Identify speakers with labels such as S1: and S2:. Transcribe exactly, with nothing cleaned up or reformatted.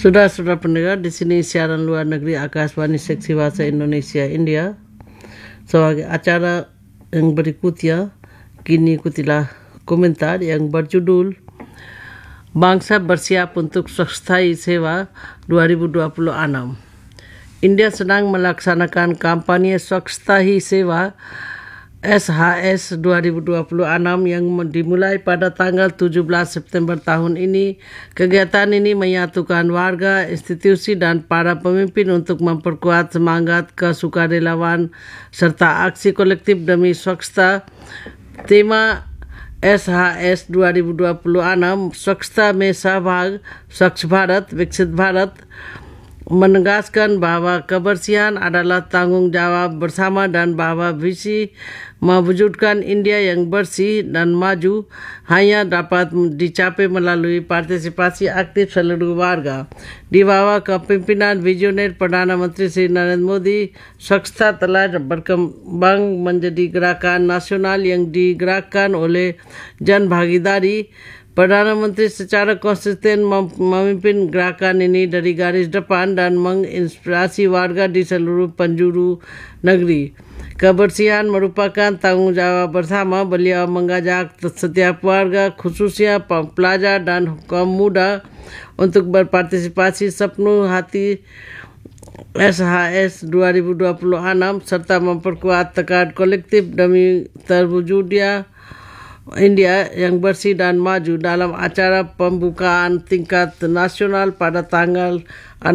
S1: Saudara-saudara pendengar, di sini siaran luar negeri Akashvani Seksi Bahasa Indonesia India. Sebagai acara yang berikutnya, kini ikutilah komentar yang berjudul Bangsa Bersiap untuk Swasthai Sewa dua ribu dua puluh enam. India sedang melaksanakan kampanye Swasthai Sewa S H S dua ribu dua puluh enam yang dimulai pada tanggal tujuh belas September tahun ini. Kegiatan ini menyatukan warga, institusi, dan para pemimpin untuk memperkuat semangat kesukarelawan serta aksi kolektif demi swasta. Tema S H S dua ribu dua puluh enam, Swasthta Mein Sahbhag, Swachh Bharat, Viksit Bharat, menegaskan bahwa kebersihan adalah tanggung jawab bersama dan bahwa visi mewujudkan India yang bersih dan maju hanya dapat dicapai melalui partisipasi aktif seluruh warga. Di bawah kepemimpinan visioner Perdana Menteri Sri Narendra Modi, Swasthta telah berkembang menjadi gerakan nasional yang digerakkan oleh jan bhagidari. Perdana Menteri secara konsisten memimpin gerakan ini dari garis depan dan menginspirasi warga di seluruh penjuru negeri. Kebersihan merupakan tanggung jawab bersama. Beliau mengajak setiap warga, khususnya pelajar dan kaum muda, untuk berpartisipasi sepenuh hati S H S dua ribu dua puluh enam serta memperkuat tekad kolektif demi terwujudnya India yang bersih dan maju dalam acara pembukaan tingkat nasional pada tanggal